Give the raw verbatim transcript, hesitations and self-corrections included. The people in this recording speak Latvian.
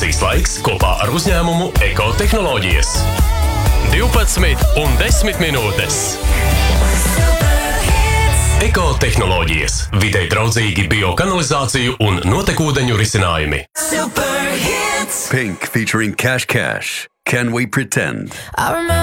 Inovācijas laiks kopā ar uzņēmumu Ekotehnoloģijas. divpadsmit un desmit minūtes. Ekotehnoloģijas. Videi draudzīgi biokanalizāciju un notekūdeņu risinājumi. Pink featuring Cash Cash. Can we pretend? I remember